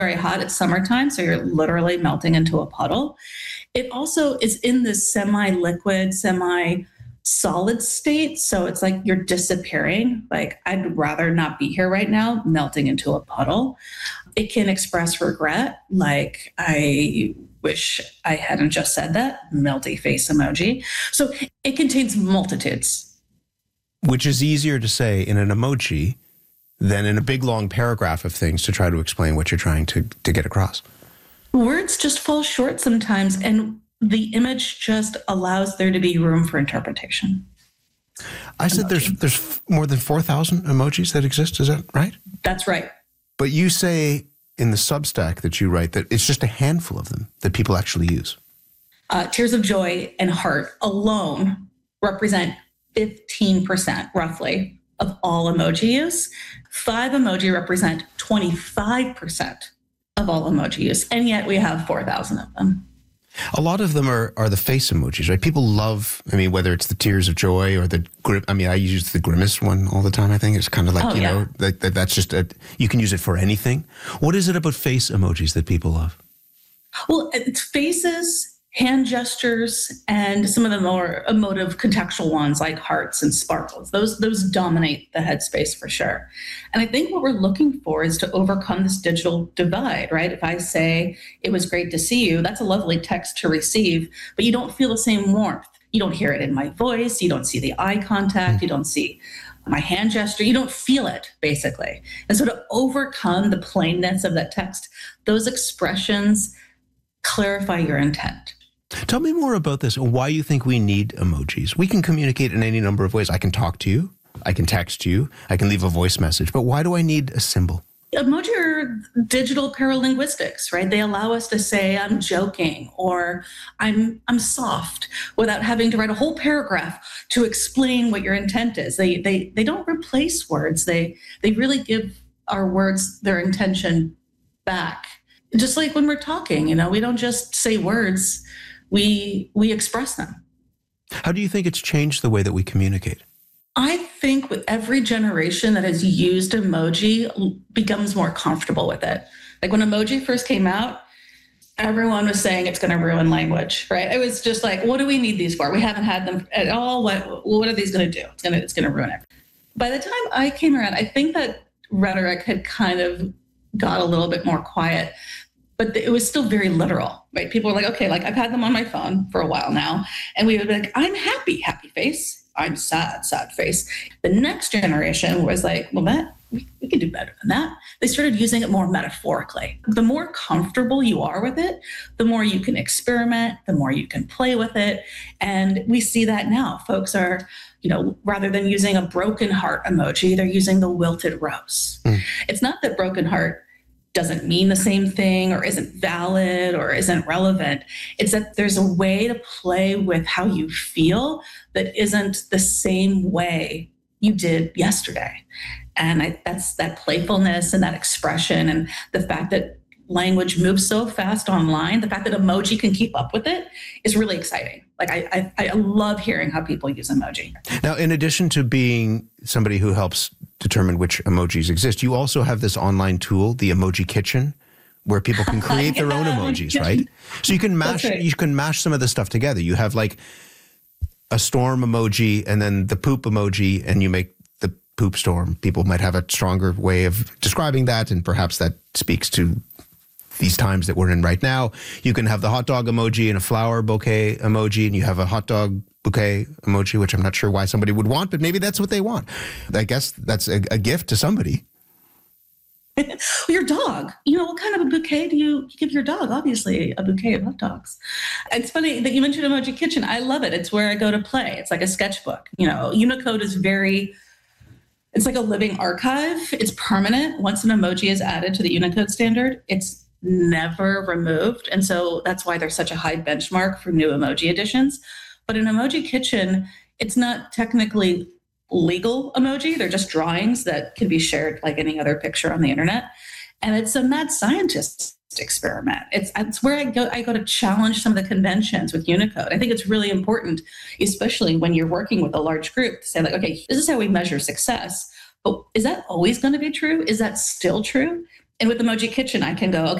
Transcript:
very hot. It's summertime, so you're literally melting into a puddle. It also is in this semi-liquid, semi-solid state. So it's like you're disappearing. Like, I'd rather not be here right now, melting into a puddle. It can express regret, like, I wish I hadn't just said that, melty face emoji. So it contains multitudes. Which is easier to say in an emoji than in a big, long paragraph of things to try to explain what you're trying to get across. Words just fall short sometimes, and the image just allows there to be room for interpretation. I said there's more than 4,000 emojis that exist. Is that right? That's right. But you say in the Substack that you write that it's just a handful of them that people actually use. Tears of joy and heart alone represent 15%, roughly, of all emoji use. 5 emoji represent 25% of all emoji use, and yet we have 4,000 of them. A lot of them are the face emojis, right? People love, whether it's the tears of joy or I use the grimace one all the time. I think it's kind of like, know, that's just you can use it for anything. What is it about face emojis that people love? Well, it's faces, hand gestures, and some of the more emotive contextual ones like hearts and sparkles. Those dominate the headspace for sure. And I think what we're looking for is to overcome this digital divide, right? If I say, it was great to see you, that's a lovely text to receive, but you don't feel the same warmth. You don't hear it in my voice. You don't see the eye contact. You don't see my hand gesture. You don't feel it, basically. And so to overcome the plainness of that text, those expressions clarify your intent. Tell me more about this, why you think we need emojis. We can communicate in any number of ways. I can talk to you, I can text you, I can leave a voice message, but why do I need a symbol? Emoji are digital paralinguistics, right? They allow us to say, I'm joking, or I'm soft, without having to write a whole paragraph to explain what your intent is. They don't replace words. They really give our words their intention back. Just like when we're talking, we don't just say words. We express them. How do you think it's changed the way that we communicate? I think with every generation that has used emoji becomes more comfortable with it. Like when emoji first came out, everyone was saying it's going to ruin language, right? It was just like, what do we need these for? We haven't had them at all. What are these going to do? It's going to ruin it. By the time I came around, I think that rhetoric had kind of got a little bit more quiet. But it was still very literal, right? People were like, okay, like I've had them on my phone for a while now. And we would be like, I'm happy, happy face. I'm sad, sad face. The next generation was like, well, we can do better than that. They started using it more metaphorically. The more comfortable you are with it, the more you can experiment, the more you can play with it. And we see that now. Folks are, rather than using a broken heart emoji, they're using the wilted rose. It's not that broken heart doesn't mean the same thing or isn't valid or isn't relevant. It's that there's a way to play with how you feel that isn't the same way you did yesterday. And that's that playfulness and that expression and the fact that language moves so fast online, the fact that emoji can keep up with it is really exciting. Like I love hearing how people use emoji. Now, in addition to being somebody who helps determine which emojis exist, you also have this online tool, the Emoji Kitchen, where people can create their own emojis, right? So you can mash some of this stuff together. You have like a storm emoji and then the poop emoji, and you make the poop storm. People might have a stronger way of describing that, and perhaps that speaks to these times that we're in right now. You can have the hot dog emoji and a flower bouquet emoji, and you have a hot dog bouquet emoji, which I'm not sure why somebody would want, but maybe that's what they want. I guess that's a gift to somebody. Your dog, what kind of a bouquet do you give your dog? Obviously, a bouquet of hot dogs. It's funny that you mentioned Emoji Kitchen. I love it. It's where I go to play. It's like a sketchbook. Unicode is it's like a living archive. It's permanent. Once an emoji is added to the Unicode standard, it's never removed. And so that's why there's such a high benchmark for new emoji additions. But in Emoji Kitchen, it's not technically legal emoji. They're just drawings that can be shared like any other picture on the internet. And it's a mad scientist experiment. It's where I go to challenge some of the conventions with Unicode. I think it's really important, especially when you're working with a large group, to say like, okay, this is how we measure success. But is that always going to be true? Is that still true? And with Emoji Kitchen, I can go,